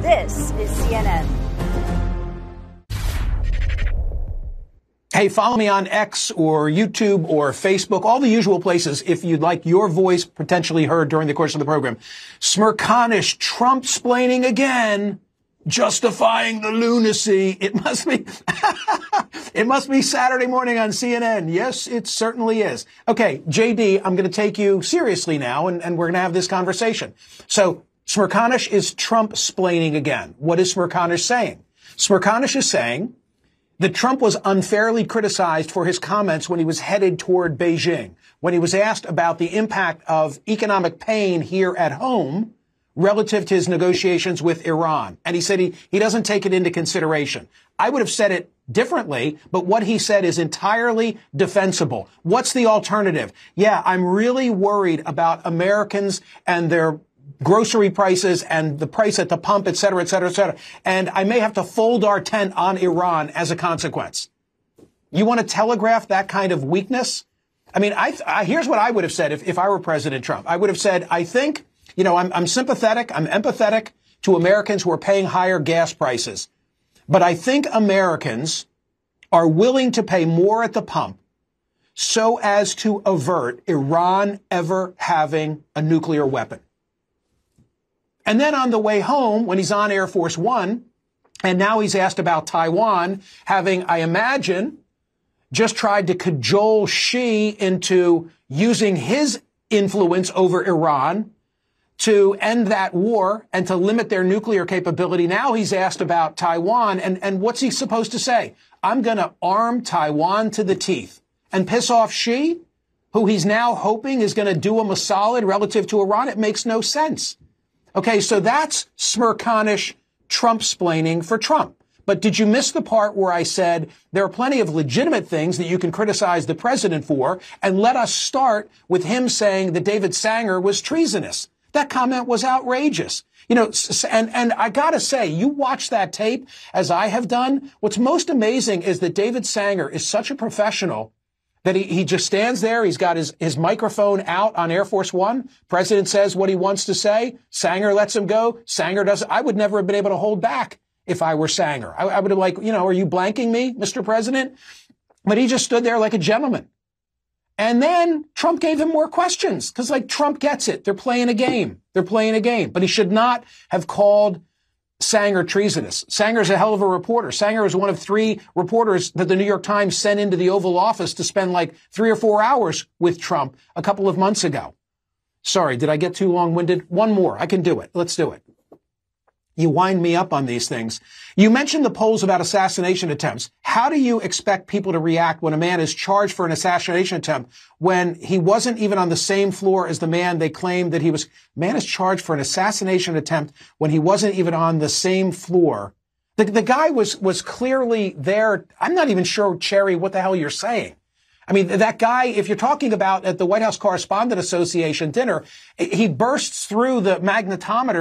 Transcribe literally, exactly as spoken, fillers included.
This is C N N. Hey, follow me on X or YouTube or Facebook, all the usual places if you'd like your voice potentially heard during the course of the program. Smirconish, Trump-splaining again, justifying the lunacy. It must be, it must be Saturday morning on C N N. Yes, it certainly is. Okay, J D, I'm going to take you seriously now, and, and we're going to have this conversation. So, Smirconish is Trump-splaining again. What is Smirconish saying? Smirconish is saying that Trump was unfairly criticized for his comments when he was headed toward Beijing, when he was asked about the impact of economic pain here at home relative to his negotiations with Iran. And he said he, he doesn't take it into consideration. I would have said it differently, but what he said is entirely defensible. What's the alternative? Yeah, I'm really worried about Americans and their grocery prices and the price at the pump, et cetera, et cetera, et cetera. And I may have to fold our tent on Iran as a consequence. You want to telegraph that kind of weakness? I mean, I, I here's what I would have said if, if I were President Trump. I would have said, I think, you know, I'm, I'm sympathetic, I'm empathetic to Americans who are paying higher gas prices. But I think Americans are willing to pay more at the pump so as to avert Iran ever having a nuclear weapon. And then on the way home, when he's on Air Force One, and now he's asked about Taiwan, having, I imagine, just tried to cajole Xi into using his influence over Iran to end that war and to limit their nuclear capability. Now he's asked about Taiwan, and, and what's he supposed to say? I'm going to arm Taiwan to the teeth and piss off Xi, who he's now hoping is going to do him a solid relative to Iran? It makes no sense. Okay, so that's Smirconish Trump-splaining for Trump. But did you miss the part where I said there are plenty of legitimate things that you can criticize the president for, and let us start with him saying that David Sanger was treasonous? That comment was outrageous. You know, and, and I gotta say, you watch that tape, as I have done, what's most amazing is that David Sanger is such a professional that he, he just stands there. He's got his, his microphone out on Air Force One. President says what he wants to say. Sanger lets him go. Sanger doesn't. I would never have been able to hold back if I were Sanger. I, I would have like, you know, are you blanking me, Mister President? But he just stood there like a gentleman. And then Trump gave him more questions because, like, Trump gets it. They're playing a game. They're playing a game. But he should not have called Sanger treasonous. Sanger's a hell of a reporter. Sanger was one of three reporters that the New York Times sent into the Oval Office to spend like three or four hours with Trump a couple of months ago. Sorry, did I get too long-winded? One more. I can do it. Let's do it. You wind me up on these things. You mentioned the polls about assassination attempts. How do you expect people to react when a man is charged for an assassination attempt when he wasn't even on the same floor as the man they claimed that he was? Man is charged for an assassination attempt when he wasn't even on the same floor. The, the guy was, was clearly there. I'm not even sure, Cherry, what the hell you're saying. I mean, that guy, if you're talking about at the White House Correspondent Association dinner, he bursts through the magnetometer